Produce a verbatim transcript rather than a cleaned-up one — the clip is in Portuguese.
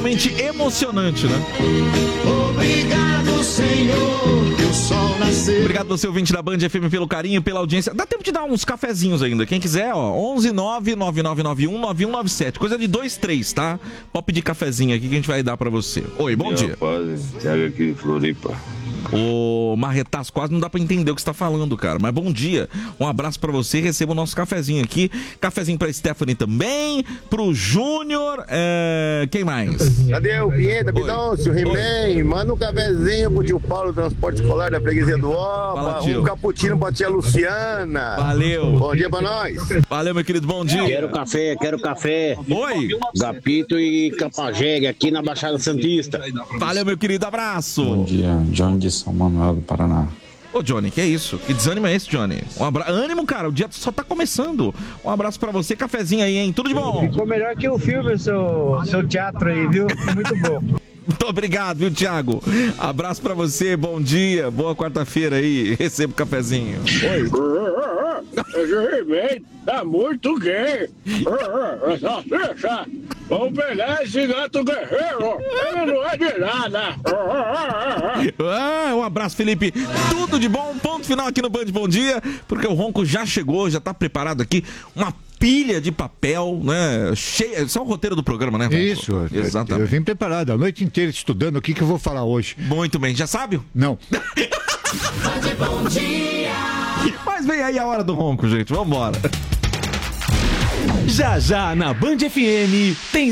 realmente emocionante, né? Obrigado, Senhor, que o sol nasceu. Obrigado você, ouvinte da Band F M, pelo carinho, pela audiência. Dá tempo de dar uns cafezinhos ainda. Quem quiser, ó, onze nove nove nove nove um nove um nove sete. Coisa de dois, três, tá? Pode pedir cafezinho aqui que a gente vai dar pra você. Oi, bom dia. Rapaz, Thiago aqui de Floripa. Ô, Marretaço, quase não dá pra entender o que você tá falando, cara. Mas bom dia, um abraço pra você. Receba o nosso cafezinho aqui. Cafezinho pra Stephanie também, pro Júnior, é... quem mais? Cadê o Pieta, Pidoncio, He-Man? Manda um cafezinho pro tio Paulo, transporte escolar da freguesia do Opa. Um cappuccino pra tia Luciana. Valeu. Bom dia pra nós. Valeu, meu querido, bom dia. Quero café, quero café. Oi. Gapito e Capageg aqui na Baixada Santista. Valeu, meu querido, abraço. Bom dia, John de São Manuel do Paraná. Ô, Johnny, que é isso? Que desânimo é esse, Johnny? Um abra... Ânimo, cara, o dia só tá começando. Um abraço pra você, cafezinho aí, hein? Tudo de bom? Ficou melhor que o filme, seu, seu teatro aí, viu? Muito bom. Muito obrigado, viu, Thiago? Abraço pra você, bom dia, boa quarta-feira aí. Receba o cafezinho. Oi. Tá muito gay. Vamos pegar esse gato guerreiro. Ele não é de nada. Ah, um abraço, Felipe. Tudo de bom. Ponto final aqui no Band Bom Dia, porque o Ronco já chegou, já tá preparado aqui. Uma pilha de papel, né? Cheia. Isso é o roteiro do programa, né, Ronco? Isso. Exatamente. Eu vim preparado a noite inteira estudando o que, que eu vou falar hoje. Muito bem. Já sabe? Não. Bom dia. Mas vem aí a hora do Ronco, gente. Vambora. Já já na Band F M tem